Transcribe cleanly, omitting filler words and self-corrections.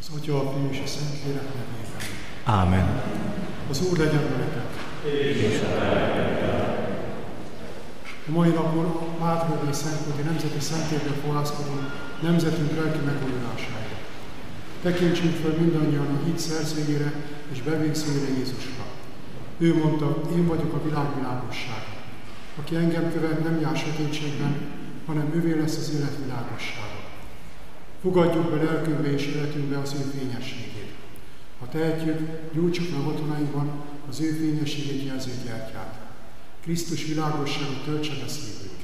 Az Atya, a Fiú és a Szentlélek nevében. Ámen. Az Úr legyen veletek. A mai napon a Mátrodi és Szentkoti Nemzeti Szentélyben fohászkodunk nemzetünk lelki megújulásáért. Tekintsünk fel mindannyian a hit szerzőjére és bevégzőjére, Jézusra. Ő mondta, én vagyok a világ világossága. Aki engem követ, nem jár sötétségben, hanem ővé lesz az élet világossága. Fogadjuk be lelkünkbe és életünkbe az ő fényességét. Ha tehetjük, gyújtsuk meg otthonainkban az ő fényességét jelző gyertyát. Krisztus világossága töltse be szívünket.